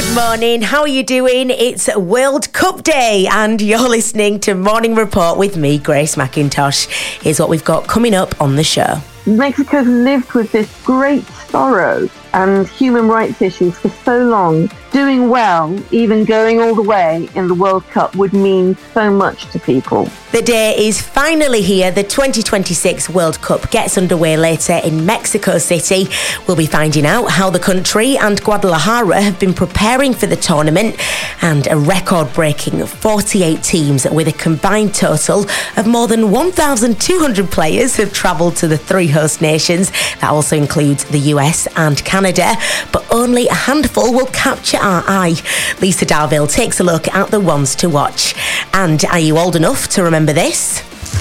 Good morning, how are you doing? It's World Cup Day and you're listening to Morning Report with me, Grace McIntosh. Here's what we've got coming up on the show. Mexico's lived with this great sorrow and human rights issues for so long. Doing well, even going all the way in the World Cup would mean so much to people. The day is finally here. The 2026 World Cup gets underway later in Mexico City. We'll be finding out how the country and Guadalajara have been preparing for the tournament, and a record-breaking 48 teams with a combined total of more than 1,200 players have travelled to the three host nations. That also includes the US and Canada, but only a handful will capture our eye. Lisa Darville takes a look at the ones to watch. And are you old enough to remember this?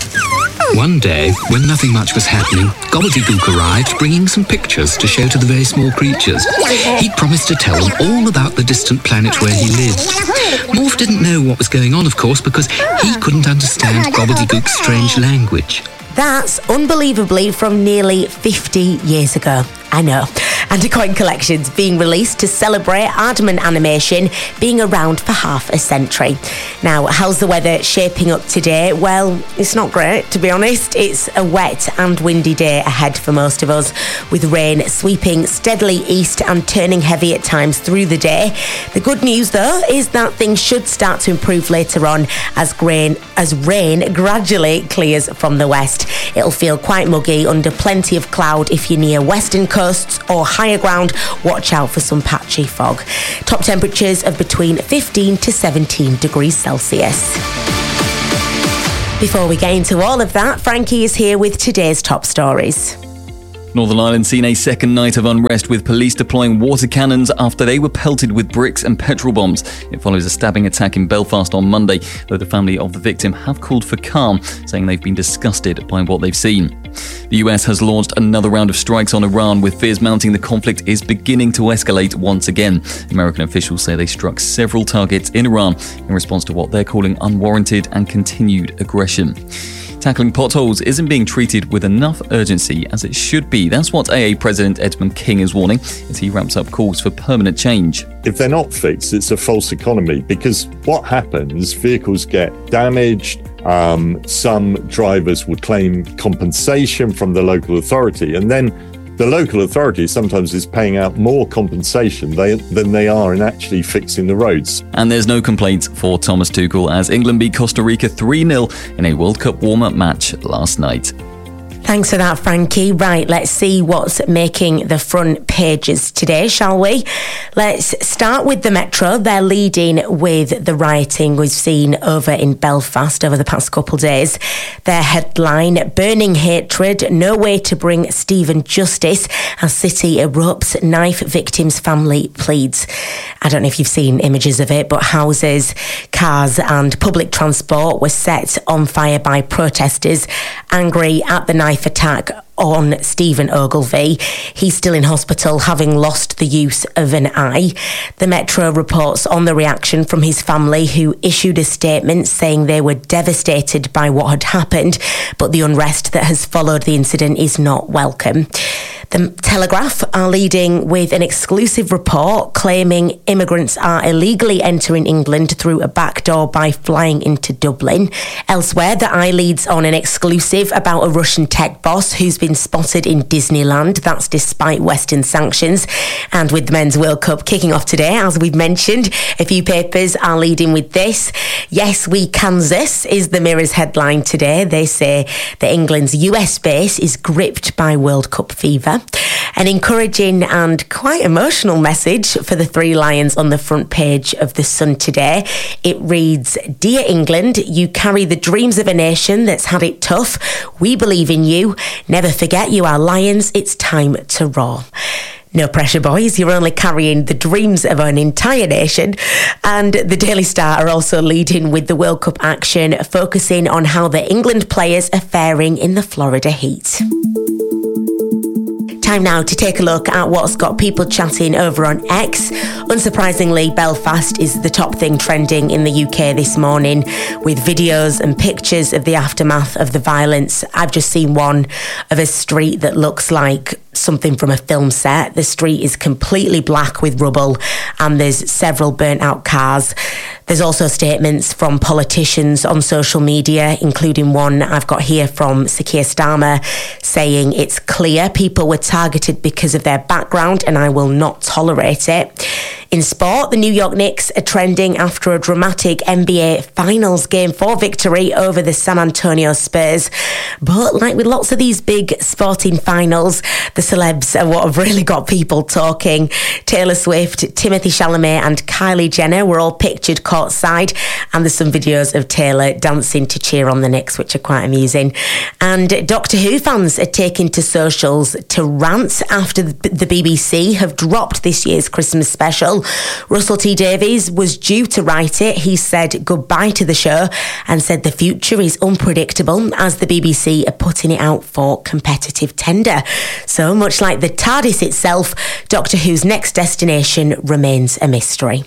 One day, when nothing much was happening, Gobbledygook arrived bringing some pictures to show to the very small creatures. He'd promised to tell them all about the distant planet where he lived. Morph didn't know what was going on, of course, because he couldn't understand Gobbledygook's strange language. That's unbelievably from nearly 50 years ago. I know. And a coin collection's being released to celebrate Aardman Animation being around for half a century. Now, how's the weather shaping up today? Well, it's not great, to be honest. It's a wet and windy day ahead for most of us, with rain sweeping steadily east and turning heavy at times through the day. The good news, though, is that things should start to improve later on as rain gradually clears from the west. It'll feel quite muggy under plenty of cloud if you're near western coasts or higher ground. Watch out for some patchy fog. Top temperatures of between 15 to 17 degrees Celsius. Before we get into all of that, Frankie is here with today's top stories. Northern Ireland seen a second night of unrest with police deploying water cannons after they were pelted with bricks and petrol bombs. It follows a stabbing attack in Belfast on Monday, though the family of the victim have called for calm, saying they've been disgusted by what they've seen. The US has launched another round of strikes on Iran, with fears mounting the conflict is beginning to escalate once again. American officials say they struck several targets in Iran in response to what they're calling unwarranted and continued aggression. Tackling potholes isn't being treated with enough urgency as it should be. That's what AA President Edmund King is warning as he ramps up calls for permanent change. If they're not fixed, it's a false economy, because what happens, vehicles get damaged, some drivers will claim compensation from the local authority, and then the local authority sometimes is paying out more compensation than they are in actually fixing the roads. And there's no complaints for Thomas Tuchel as England beat Costa Rica 3-0 in a World Cup warm-up match last night. Thanks for that, Frankie. Right, let's see what's making the front pages today, shall we? Let's start with the Metro. They're leading with the rioting we've seen over in Belfast over the past couple of days. Their headline, Burning Hatred, No Way to Bring Stephen Justice, as city erupts, knife victim's family pleads. I don't know if you've seen images of it, but houses, cars and public transport were set on fire by protesters angry at the knife attack on Stephen Ogilvie. He's still in hospital, having lost the use of an eye. The Metro reports on the reaction from his family, who issued a statement saying they were devastated by what had happened, but the unrest that has followed the incident is not welcome. The Telegraph are leading with an exclusive report claiming immigrants are illegally entering England through a back door by flying into Dublin. Elsewhere, the Eye leads on an exclusive about a Russian tech boss who's been spotted in Disneyland. That's despite Western sanctions. And with the Men's World Cup kicking off today, as we've mentioned, a few papers are leading with this. Yes, we Kansas is the Mirror's headline today. They say that England's US base is gripped by World Cup fever. An encouraging and quite emotional message for the Three Lions on the front page of The Sun today. It reads, Dear England, you carry the dreams of a nation that's had it tough. We believe in you. Never forget you are lions. It's time to roar. No pressure, boys. You're only carrying the dreams of an entire nation. And the Daily Star are also leading with the World Cup action, focusing on how the England players are faring in the Florida heat. Time now to take a look at what's got people chatting over on X. Unsurprisingly, Belfast is the top thing trending in the UK this morning, with videos and pictures of the aftermath of the violence. I've just seen one of a street that looks like something from a film set. The street is completely black with rubble and there's several burnt out cars. There's also statements from politicians on social media, including one I've got here from Sir Keir Starmer saying it's clear people were targeted because of their background and I will not tolerate it. In sport, the New York Knicks are trending after a dramatic NBA Finals Game 4 victory over the San Antonio Spurs. But like with lots of these big sporting finals, the celebs are what have really got people talking. Taylor Swift, Timothy Chalamet and Kylie Jenner were all pictured courtside, and there's some videos of Taylor dancing to cheer on the Knicks, which are quite amusing. And Doctor Who fans are taking to socials to rant after the BBC have dropped this year's Christmas special. Russell T Davies was due to write it. He said goodbye to the show and said the future is unpredictable as the BBC are putting it out for competitive tender. So much like the TARDIS itself, Doctor Who's next destination remains a mystery.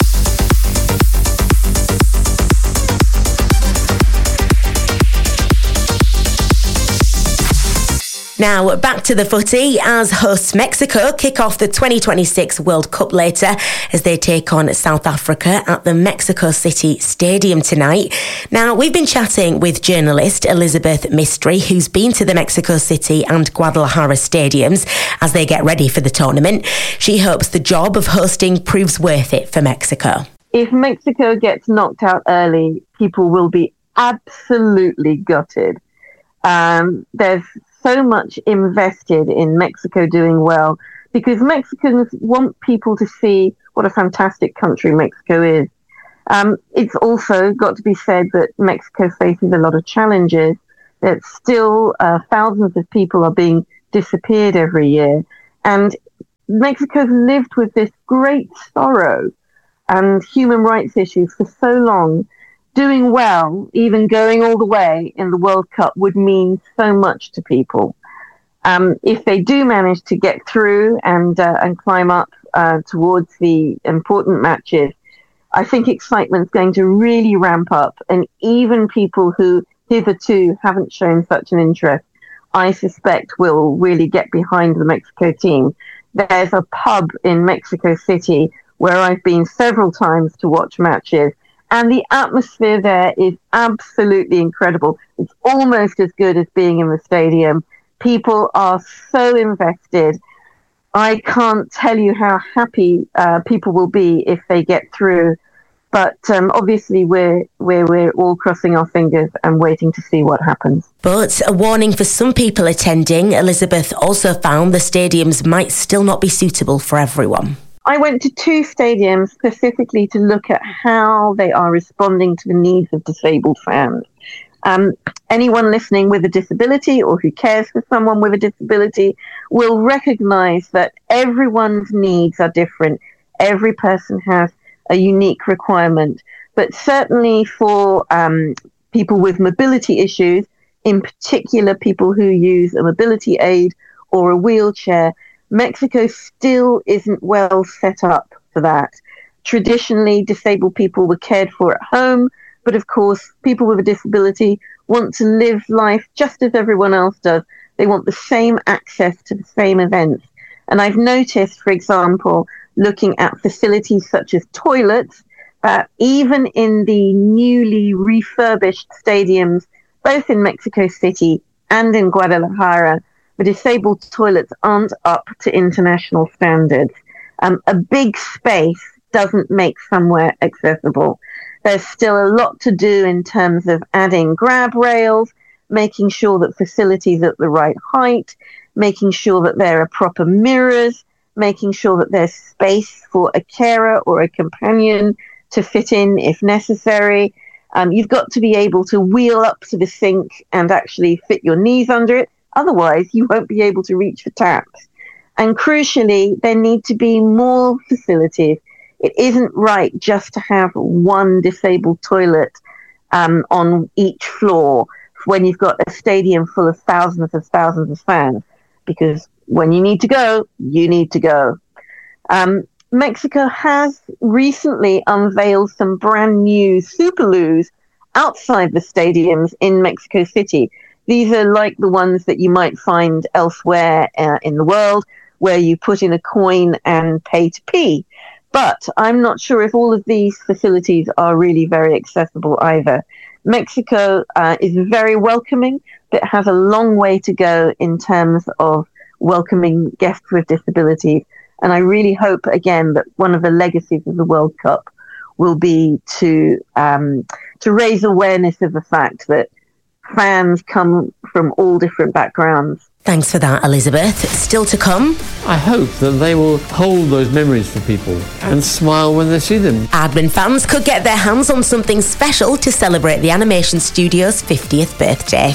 Now, back to the footy as hosts Mexico kick off the 2026 World Cup later as they take on South Africa at the Mexico City Stadium tonight. Now, we've been chatting with journalist Elizabeth Mystery, who's been to the Mexico City and Guadalajara stadiums as they get ready for the tournament. She hopes the job of hosting proves worth it for Mexico. If Mexico gets knocked out early, people will be absolutely gutted. There's so much invested in Mexico doing well because Mexicans want people to see what a fantastic country Mexico is. It's also got to be said that Mexico faces a lot of challenges, that still thousands of people are being disappeared every year. And Mexico's lived with this great sorrow and human rights issues for so long. Doing well, even going all the way in the World Cup would mean so much to people. If they do manage to get through and climb up towards the important matches, I think excitement's going to really ramp up. And even people who hitherto haven't shown such an interest, I suspect will really get behind the Mexico team. There's a pub in Mexico City where I've been several times to watch matches. And the atmosphere there is absolutely incredible. It's almost as good as being in the stadium. People are so invested. I can't tell you how happy people will be if they get through. But obviously, we're all crossing our fingers and waiting to see what happens. But a warning for some people attending, Elizabeth also found the stadiums might still not be suitable for everyone. I went to 2 stadiums specifically to look at how they are responding to the needs of disabled fans. Anyone listening with a disability or who cares for someone with a disability will recognize that everyone's needs are different. Every person has a unique requirement. But certainly for people with mobility issues, in particular people who use a mobility aid or a wheelchair, Mexico still isn't well set up for that. Traditionally, disabled people were cared for at home, but of course, people with a disability want to live life just as everyone else does. They want the same access to the same events. And I've noticed, for example, looking at facilities such as toilets, that even in the newly refurbished stadiums, both in Mexico City and in Guadalajara, the disabled toilets aren't up to international standards. A big space doesn't make somewhere accessible. There's still a lot to do in terms of adding grab rails, making sure that facilities are at the right height, making sure that there are proper mirrors, making sure that there's space for a carer or a companion to fit in if necessary. You've got to be able to wheel up to the sink and actually fit your knees under it. Otherwise, you won't be able to reach for taps. And crucially, there need to be more facilities. It isn't right just to have one disabled toilet on each floor when you've got a stadium full of thousands of fans, because when you need to go, you need to go. Mexico has recently unveiled some brand new Superloos outside the stadiums in Mexico City. These are like the ones that you might find elsewhere in the world, where you put in a coin and pay to pee. But I'm not sure if all of these facilities are really very accessible either. Mexico is very welcoming, but has a long way to go in terms of welcoming guests with disabilities. And I really hope, again, that one of the legacies of the World Cup will be to raise awareness of the fact that fans come from all different backgrounds. Thanks for that, Elizabeth. Still to come. I hope that they will hold those memories for people and smile when they see them. Aardman fans could get their hands on something special to celebrate the animation studio's 50th birthday.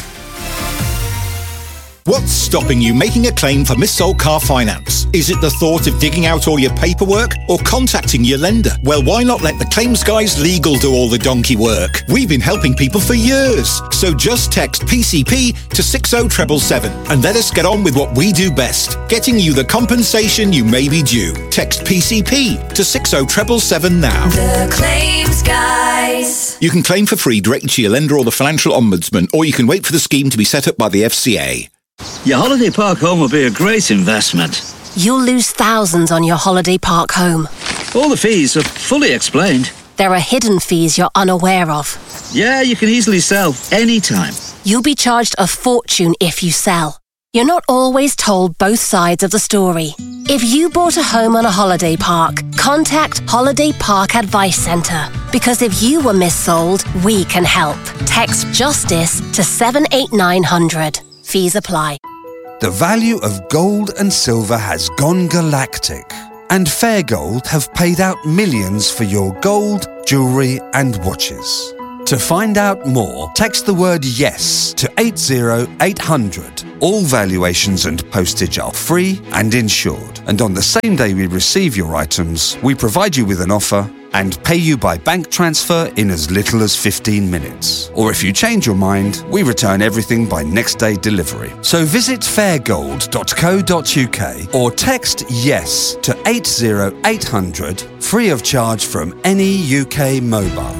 What's stopping you making a claim for missold car finance? Is it the thought of digging out all your paperwork or contacting your lender? Well, why not let the Claims Guys Legal do all the donkey work? We've been helping people for years. So just text PCP to 60777 and let us get on with what we do best, getting you the compensation you may be due. Text PCP to 60777 now. The Claims Guys. You can claim for free directly to your lender or the Financial Ombudsman, or you can wait for the scheme to be set up by the FCA. Your holiday park home will be a great investment. You'll lose thousands on your holiday park home. All the fees are fully explained. There are hidden fees you're unaware of. Yeah, you can easily sell anytime. You'll be charged a fortune if you sell. You're not always told both sides of the story. If you bought a home on a holiday park, contact Holiday Park Advice Centre. Because if you were missold, we can help. Text JUSTICE to 78900. Fees apply. The value of gold and silver has gone galactic, and Fair Gold have paid out millions for your gold, jewellery and watches. To find out more, text the word YES to 80800. All valuations and postage are free and insured, and on the same day we receive your items, we provide you with an offer and pay you by bank transfer in as little as 15 minutes. Or if you change your mind, we return everything by next day delivery. So visit fairgold.co.uk or text YES to 80800, free of charge from any UK mobile.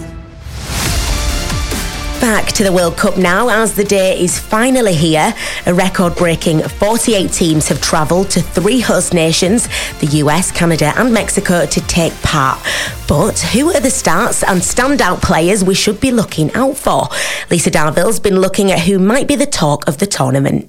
Back to the World Cup now, as the day is finally here. A record-breaking 48 teams have travelled to 3 host nations, the US, Canada and Mexico, to take part. But who are the starts and standout players we should be looking out for? Lisa Darville's been looking at who might be the talk of the tournament.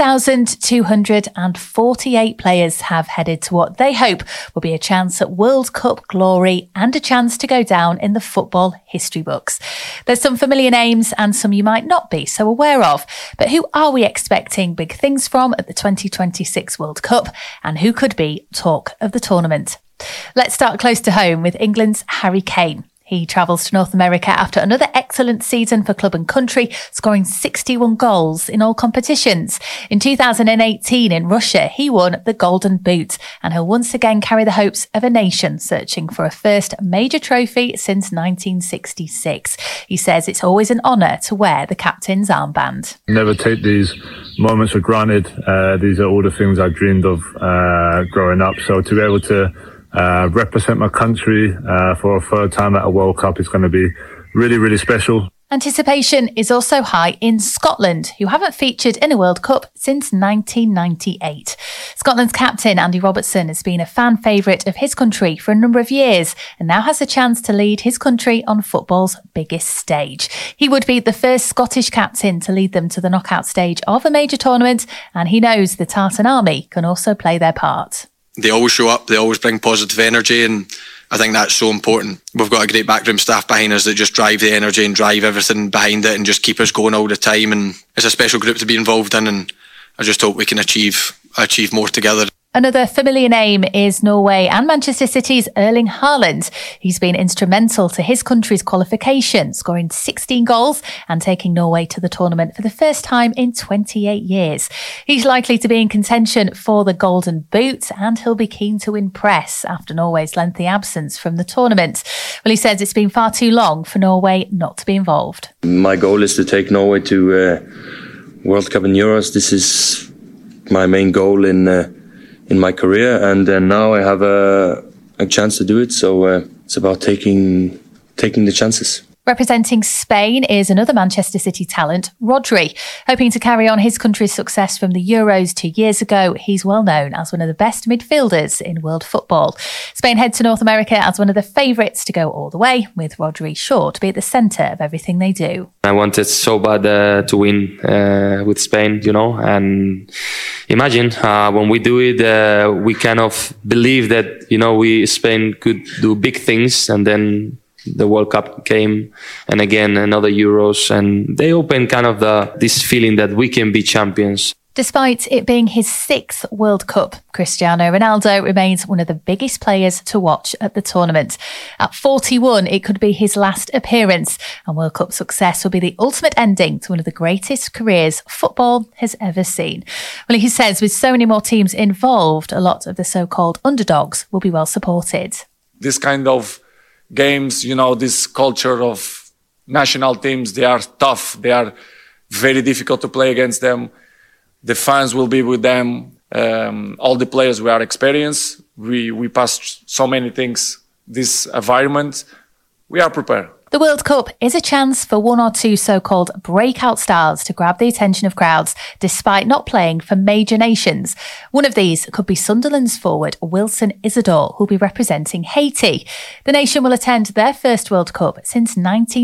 1,248 players have headed to what they hope will be a chance at World Cup glory and a chance to go down in the football history books. There's some familiar names and some you might not be so aware of. But who are we expecting big things from at the 2026 World Cup, and who could be talk of the tournament? Let's start close to home with England's Harry Kane. He travels to North America after another excellent season for club and country, scoring 61 goals in all competitions. In 2018 in Russia, he won the Golden Boot, and he'll once again carry the hopes of a nation searching for a first major trophy since 1966. He says it's always an honour to wear the captain's armband. Never take these moments for granted. These are all the things I dreamed of growing up. So to be able to represent my country for a third time at a World Cup is going to be really, really special. Anticipation is also high in Scotland, who haven't featured in a World Cup since 1998. Scotland's captain, Andy Robertson, has been a fan favourite of his country for a number of years and now has a chance to lead his country on football's biggest stage. He would be the first Scottish captain to lead them to the knockout stage of a major tournament, and he knows the Tartan Army can also play their part. They always show up, they always bring positive energy, and I think that's so important. We've got a great backroom staff behind us that just drive the energy and drive everything behind it and just keep us going all the time, and it's a special group to be involved in, and I just hope we can achieve more together. Another familiar name is Norway and Manchester City's Erling Haaland. He's been instrumental to his country's qualification, scoring 16 goals and taking Norway to the tournament for the first time in 28 years. He's likely to be in contention for the Golden Boot, and he'll be keen to impress after Norway's lengthy absence from the tournament. Well, he says it's been far too long for Norway not to be involved. My goal is to take Norway to World Cup and Euros. This is my main goal in my career, and now I have a chance to do it, so it's about taking the chances. Representing Spain is another Manchester City talent, Rodri. Hoping to carry on his country's success from the Euros 2 years ago, he's well known as one of the best midfielders in world football. Spain head to North America as one of the favourites to go all the way, with Rodri sure to be at the centre of everything they do. I wanted so bad to win with Spain, and imagine when we do it, we kind of believe that, Spain could do big things, and then the World Cup came, and again another Euros, and they opened kind of this feeling that we can be champions. Despite it being his 6th World Cup, Cristiano Ronaldo remains one of the biggest players to watch at the tournament. At 41, it could be his last appearance, and World Cup success will be the ultimate ending to one of the greatest careers football has ever seen. Well, he says with so many more teams involved, a lot of the so-called underdogs will be well supported. This kind of games, this culture of national teams, they are tough. They are very difficult to play against them. The fans will be with them. All the players, we are experienced. We passed so many things, this environment. We are prepared. The World Cup is a chance for one or two so-called breakout stars to grab the attention of crowds, despite not playing for major nations. One of these could be Sunderland's forward Wilson Isidore, who'll be representing Haiti. The nation will attend their first World Cup since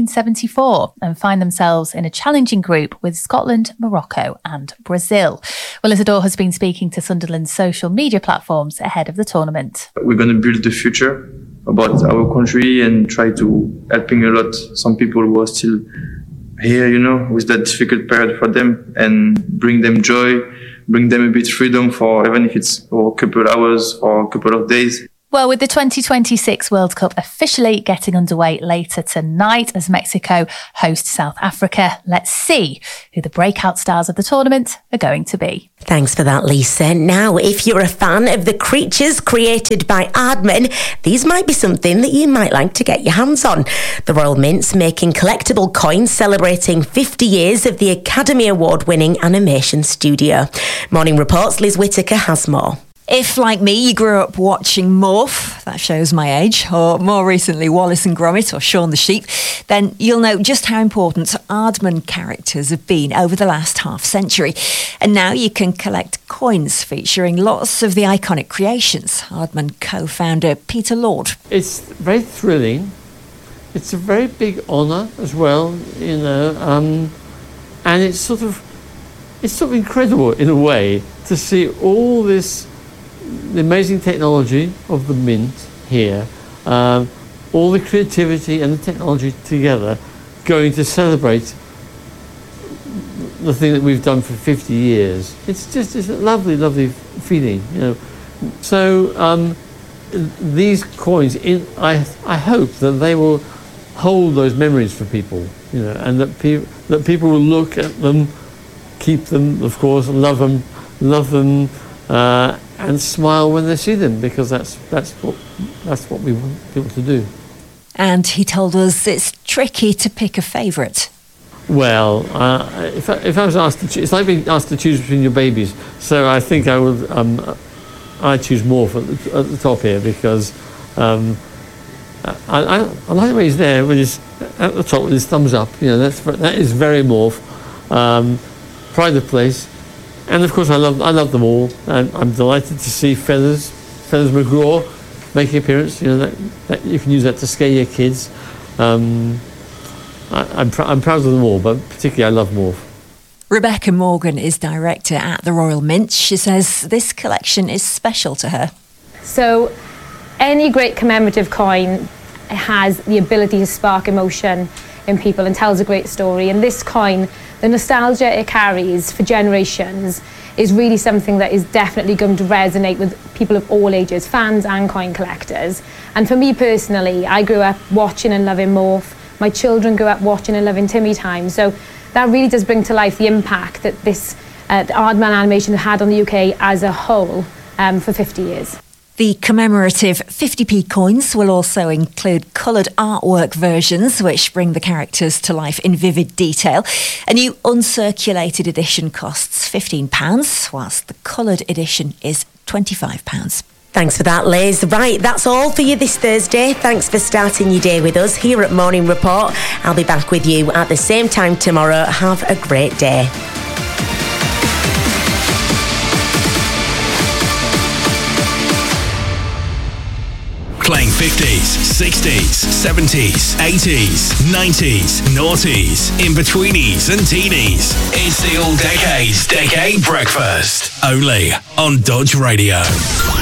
1974 and find themselves in a challenging group with Scotland, Morocco and Brazil. Well, Isidore has been speaking to Sunderland's social media platforms ahead of the tournament. We're going to build the future about our country and try to helping a lot some people who are still here, with that difficult period for them, and bring them joy, bring them a bit freedom for, even if it's for a couple of hours or a couple of days. Well, with the 2026 World Cup officially getting underway later tonight as Mexico hosts South Africa, let's see who the breakout stars of the tournament are going to be. Thanks for that, Lisa. Now, if you're a fan of the creatures created by Aardman, these might be something that you might like to get your hands on. The Royal Mint's making collectible coins celebrating 50 years of the Academy Award-winning animation studio. Morning Report's Liz Whittaker has more. If, like me, you grew up watching Morph, that shows my age, or more recently Wallace and Gromit or Shaun the Sheep, then you'll know just how important Aardman characters have been over the last half century. And now you can collect coins featuring lots of the iconic creations. Aardman co-founder Peter Lord. It's very thrilling. It's a very big honour as well, and it's sort of incredible in a way to see all this. The amazing technology of the Mint here, all the creativity and the technology together going to celebrate the thing that we've done for 50 years. It's a lovely, lovely feeling, So these coins, I hope that they will hold those memories for people, and that people will look at them, keep them, of course, love them, and smile when they see them, because that's what we want people to do. And he told us it's tricky to pick a favourite. Well, if I was asked to choose, it's like being asked to choose between your babies. So I think I would. I choose Morph at the top here, because I like the way he's there when he's at the top with his thumbs up. That is very Morph. Pride of place. And of course, I love them all, and I'm delighted to see Feathers McGraw making an appearance. That you can use that to scare your kids. I'm proud of them all, but particularly I love Morph. Rebecca Morgan is director at the Royal Mint. She says this collection is special to her. So, any great commemorative coin has the ability to spark emotion in people and tells a great story. And this coin, the nostalgia it carries for generations, is really something that is definitely going to resonate with people of all ages, fans and coin collectors. And for me personally, I grew up watching and loving Morph. My children grew up watching and loving Timmy Time. So that really does bring to life the impact that this Aardman animation had on the UK as a whole for 50 years. The commemorative 50p coins will also include coloured artwork versions, which bring the characters to life in vivid detail. A new uncirculated edition costs £15, whilst the coloured edition is £25. Thanks for that, Liz. Right, that's all for you this Thursday. Thanks for starting your day with us here at Morning Report. I'll be back with you at the same time tomorrow. Have a great day. Playing 50s, 60s, 70s, 80s, 90s, noughties, in-betweenies and teenies. It's the All Decades Decade Breakfast. Only on Dodge Radio.